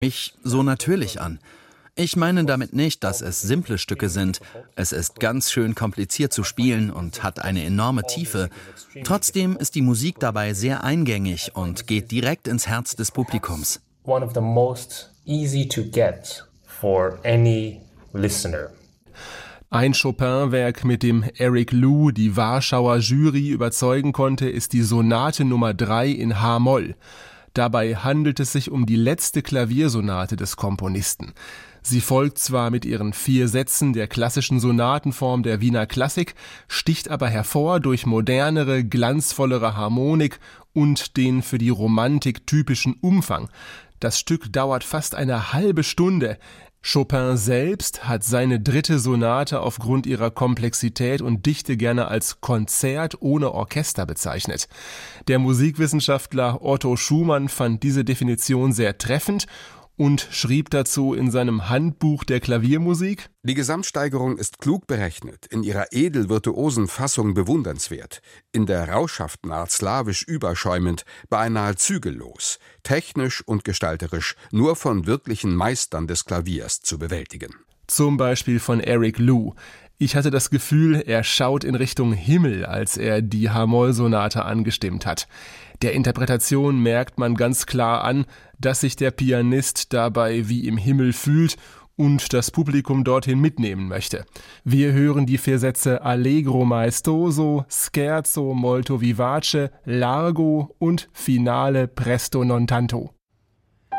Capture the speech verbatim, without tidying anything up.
mich so natürlich an. Ich meine damit nicht, dass es simple Stücke sind. Es ist ganz schön kompliziert zu spielen und hat eine enorme Tiefe. Trotzdem ist die Musik dabei sehr eingängig und geht direkt ins Herz des Publikums. One of the most easy to get for any listener. Ein Chopin-Werk, mit dem Eric Liu die Warschauer Jury überzeugen konnte, ist die Sonate Nummer drei in H-Moll. Dabei handelt es sich um die letzte Klaviersonate des Komponisten. Sie folgt zwar mit ihren vier Sätzen der klassischen Sonatenform der Wiener Klassik, sticht aber hervor durch modernere, glanzvollere Harmonik und den für die Romantik typischen Umfang. Das Stück dauert fast eine halbe Stunde. Chopin selbst hat seine dritte Sonate aufgrund ihrer Komplexität und Dichte gerne als Konzert ohne Orchester bezeichnet. Der Musikwissenschaftler Otto Schumann fand diese Definition sehr treffend und schrieb dazu in seinem Handbuch der Klaviermusik: Die Gesamtsteigerung ist klug berechnet, in ihrer edel-virtuosen Fassung bewundernswert, in der rauschhaften Art slawisch überschäumend, beinahe zügellos, technisch und gestalterisch nur von wirklichen Meistern des Klaviers zu bewältigen. Zum Beispiel von Eric Liu. Ich hatte das Gefühl, er schaut in Richtung Himmel, als er die H-Moll-Sonate angestimmt hat. Der Interpretation merkt man ganz klar an, dass sich der Pianist dabei wie im Himmel fühlt und das Publikum dorthin mitnehmen möchte. Wir hören die vier Sätze Allegro maestoso, Scherzo molto vivace, Largo und Finale presto non tanto.